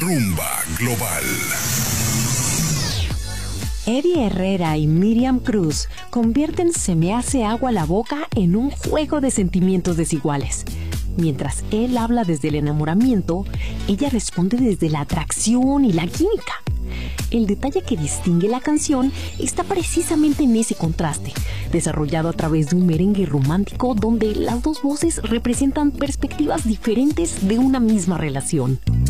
Rumba Global. Eddie Herrera y Miriam Cruz convierten Se me hace agua la boca en un juego de sentimientos desiguales. Mientras él habla desde el enamoramiento, ella responde desde la atracción y la química. El detalle que distingue la canción está precisamente en ese contraste, desarrollado a través de un merengue romántico donde las dos voces representan perspectivas diferentes de una misma relación.